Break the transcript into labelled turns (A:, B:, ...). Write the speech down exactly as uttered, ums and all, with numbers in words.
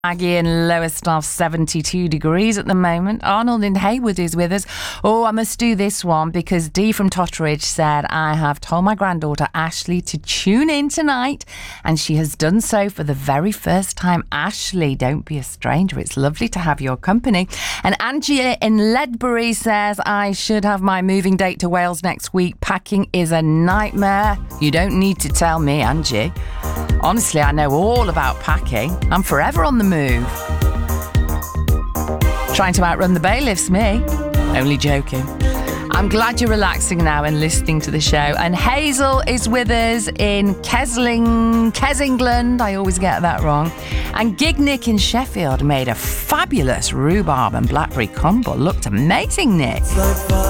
A: Maggie in Lowestoft, seventy-two degrees at the moment. Arnold in Haywood is with us. Oh, I must do this one because Dee from Totteridge said, I have told my granddaughter Ashley to tune in tonight, and she has done so for the very first time. Ashley, don't be a stranger. It's lovely to have your company. And Angie in Ledbury says, I should have my moving date to Wales next week. Packing is a nightmare. You don't need to tell me, Angie. Honestly, I know all about packing. I'm forever on the move. Trying to outrun the bailiffs, me. Only joking. I'm glad you're relaxing now and listening to the show. And Hazel is with us in Kesling, Kesingland. I always get that wrong. And Gig Nick in Sheffield made a fabulous rhubarb and blackberry crumble. Looked amazing, Nick.